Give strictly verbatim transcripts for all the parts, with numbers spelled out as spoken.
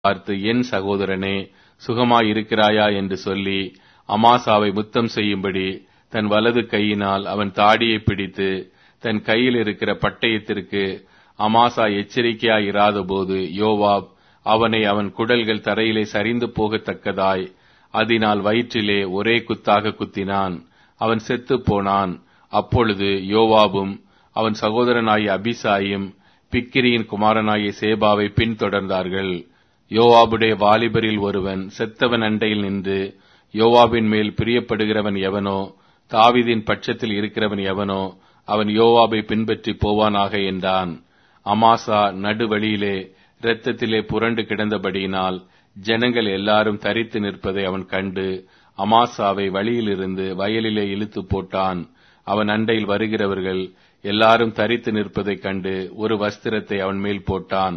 பார்த்து, என் சகோதரனே, சுகமாயிருக்கிறாயா என்று சொல்லி அமாசாவை முத்தம் செய்யும்படி தன் வலது கையினால் அவன் தாடியை பிடித்து, தன் கையில் இருக்கிற பட்டயத்திற்கு அமாசா எச்சரிக்கையாயிராத போது யோவாப் அவனை அவன் குடல்கள் தரையிலே சரிந்து போகத்தக்கதாய் அதனால் வயிற்றிலே ஒரே குத்தாக குத்தினான். அவன் செத்துப் போனான். அப்பொழுது யோவாபும் அவன் சகோதரனாகிய அபிசாயும் பிக்கிரியின் குமாரனாகிய சேபாவை பின்தொடர்ந்தார்கள். யோவாபுடைய வாலிபரில் ஒருவன் செத்தவன் அண்டையில் நின்று, யோவாபின் மேல் பிரியப்படுகிறவன் எவனோ, தாவீதின் பட்சத்தில் இருக்கிறவன் எவனோ, அவன் யோவாபை பின்பற்றி போவானாக என்றான். அமாசா நடுவழியிலே இரத்தத்திலே புரண்டு கிடந்தபடியினால் ஜனங்கள் எல்லாரும் தரித்து நிற்பதை அவன் கண்டு அமாசாவை வழியிலிருந்து வயலிலே இழுத்து போட்டான். அவன் அண்டையில் வருகிறவர்கள் எல்லாரும் தரித்து நிற்பதைக் கண்டு ஒரு வஸ்திரத்தை அவன் மேல் போட்டான்.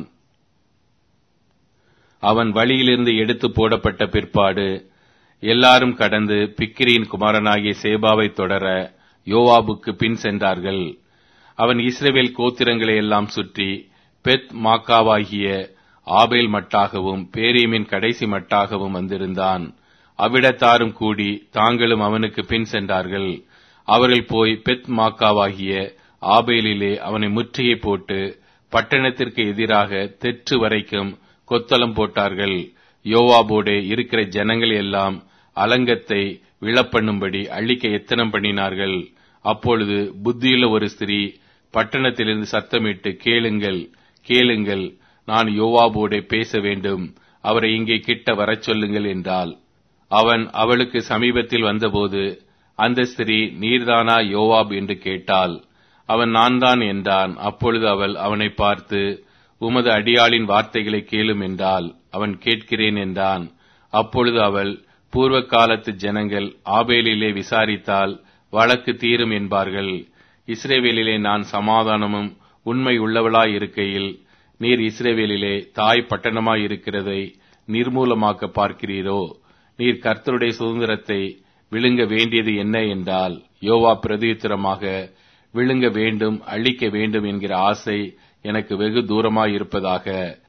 அவன் வழியிலிருந்து எடுத்து போடப்பட்ட பிற்பாடு எல்லாரும் கடந்து பிக்கிரியின் குமாரனாகிய சேபாவை தொடர யோவாபுக்கு பின் சென்றார்கள். அவன் இஸ்ரவேல் கோத்திரங்களை எல்லாம் சுற்றி பெத் மாக்காவாகிய ஆபேல் மட்டாகவும் பேரீமின் கடைசி மட்டாகவும் வந்திருந்தான். அவ்விடத்தாரும் கூடி தாங்களும் அவனுக்கு பின் சென்றார்கள். அவர்கள் போய் பெத் மாக்காவாகிய ஆபேலிலே அவனை முற்றுகை போட்டு பட்டணத்திற்கு எதிராக தெற்று வரைக்கும் கொத்தளம் போட்டார்கள். யோவாபோடே இருக்கிற ஜனங்கள் எல்லாம் அலங்கத்தை விழப்பண்ணும்படி அழிக்க எத்தனம் பண்ணினார்கள். அப்பொழுது புத்தியுள்ள ஒரு ஸ்திரீ பட்டணத்திலிருந்து சத்தமிட்டு, கேளுங்கள் கேளுங்கள், நான் யோவாபோடே பேச வேண்டும், அவரை இங்கே கிட்ட வரச் சொல்லுங்கள் என்றாள். அவன் அவளுக்கு சமீபத்தில் வந்தபோது அந்த ஸ்திரீ, நீர்தானா யோவாப் என்று கேட்டாள். அவன் நான் தான் என்றான். அப்பொழுது அவள் அவனை பார்த்து, உமது அடியாளின் வார்த்தைகளை கேளும் என்றாள். அவன் கேட்கிறேன் என்றான். அப்பொழுது அவள், பூர்வ காலத்து ஜனங்கள் ஆபேலிலே விசாரித்தால் வழக்கு தீரும் என்பார்கள். இஸ்ரவேலிலே நான் சமாதானமும் உண்மை உள்ளவளாய் இருக்கையில் நீர் இஸ்ரவேலிலே தாய் பட்டணமாய் இருக்கிறதை நிர்மூலமாக்க பார்க்கிறீரோ? நீர் கர்த்தருடைய சுதந்திரத்தை விழுங்க வேண்டியது என்ன என்றால், யோவா பிரதியுத்தரமாக, விழுங்க வேண்டும், அழிக்க வேண்டும் என்கிற ஆசை எனக்கு வெகு தூரமாயிருப்பதாக.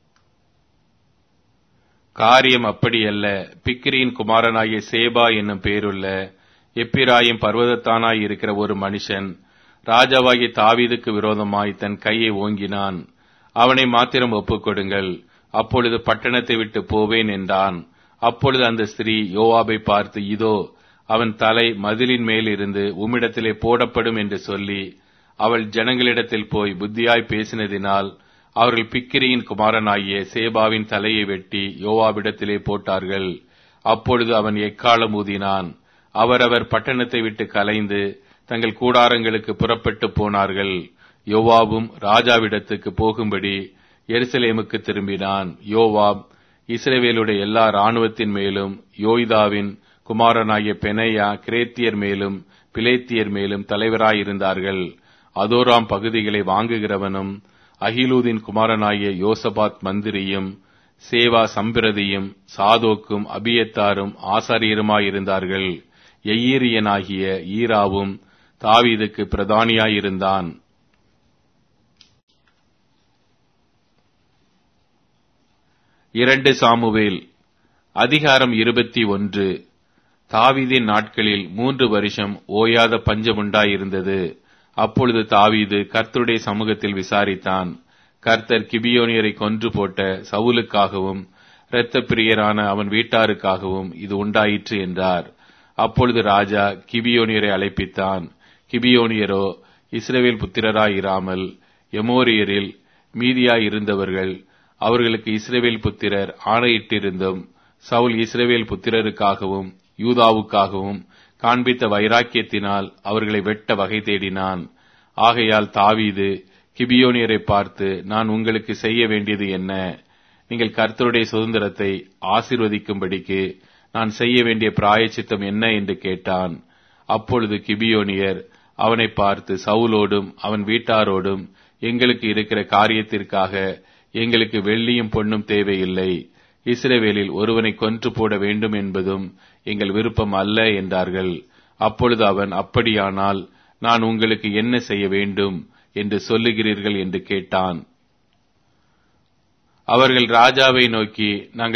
காரியம் அப்படியல்ல. பிக்கிரியின் குமாரனாகிய சேபா என்னும் பேருள்ள எப்பிராயிம் பர்வதத்தானாய் இருக்கிற ஒரு மனுஷன் ராஜாவாகிய தாவீதுக்கு விரோதமாய் தன் கையை ஓங்கினான். அவனை மாத்திரம் ஒப்புக்கொடுங்கள், அப்பொழுது பட்டணத்தை விட்டு போவேன் என்றான். அப்பொழுது அந்த ஸ்திரீ யோவாபை பார்த்து, இதோ அவன் தலை மதிலின் மேல் இருந்து உம்மிடத்திலே போடப்படும் என்று சொல்லி அவள் ஜனங்களிடத்தில் போய் புத்தியாய் பேசினதினால் அவர்கள் பிக்கிரியின் குமாரனாகிய சேபாவின் தலையை வெட்டி யோவாபிடத்திலே போட்டார்கள். அப்பொழுது அவன் எக்காளம் ஊதினான். அவரவர் பட்டணத்தை விட்டு கலைந்து தங்கள் கூடாரங்களுக்கு புறப்பட்டு போனார்கள். யோவாபும் ராஜாவிடத்துக்கு போகும்படி எருசலேமுக்கு திரும்பினான். யோவாப் இஸ்ரவேலுடைய எல்லா இராணுவத்தின் மேலும் யோய்தாவின் குமாரனாகிய பெனையா கிரேத்தியர் மேலும் பிலேத்தியர் மேலும் தலைவராயிருந்தார்கள். அதோராம் பகுதிகளை வாங்குகிறவனும் அகிலூதின் குமாரனாகிய யோசபாத் மந்திரியும் சேவா சம்பிரதியும் சாதோக்கும் அபியத்தாரும் ஆசாரியருமாயிருந்தார்கள். எயீரியனாகிய ஈராவும் தாவீதுக்கு பிரதானியாயிருந்தான். இரண்டு சாமுவேல் அதிகாரம் இருபத்தி ஒன்று. தாவீதின் நாட்களில் மூன்று வருஷம் ஓயாத பஞ்சமுண்டாயிருந்தது. அப்பொழுது தாவீது கர்த்தருடைய சமூகத்தில் விசாரித்தான். கர்த்தர் கிபியோனியரை கொன்று போட்ட சவுலுக்காகவும் இரத்த பிரியரான அவன் வீட்டாருக்காகவும் இது உண்டாயிற்று என்றார். அப்பொழுது ராஜா கிபியோனியரை அழைப்பித்தான். கிபியோனியரோ இஸ்ரவேல் புத்திரராயிராமல் எமோரியரில் மீதியாயிருந்தவர்கள். அவர்களுக்கு இஸ்ரவேல் புத்திரர் ஆணையிட்டிருந்தும் சவுல் இஸ்ரவேல் புத்திரருக்காகவும் யூதாவுக்காகவும் காண்பித்த வைராக்கியத்தினால் அவர்களை வெட்ட வகை தேடினான். ஆகையால் தாவீது கிபியோனியரை பார்த்து, நான் உங்களுக்கு செய்ய வேண்டியது என்ன? நீங்கள் கர்த்தருடைய சுதந்திரத்தை ஆசீர்வதிக்கும்படிக்கு நான் செய்ய வேண்டிய பிராயச்சித்தம் என்ன என்று கேட்டான். அப்பொழுது கிபியோனியர் அவனை பார்த்து, சவுலோடும் அவன் வீட்டாரோடும் எங்களுக்கு இருக்கிற காரியத்திற்காக எங்களுக்கு வெள்ளியும் பொன்னும் தேவையில்லை. இஸ்ரவேலில் ஒருவனை கொன்று போட வேண்டும் என்பதும் எங்கள் விருப்பம் அல்ல என்றார்கள். அப்பொழுது அவன், அப்படியானால் நான் உங்களுக்கு என்ன செய்ய வேண்டும் என்று சொல்லுகிறீர்கள் என்று கேட்டான். அவர்கள் ராஜாவை நோக்கி, நாங்கள்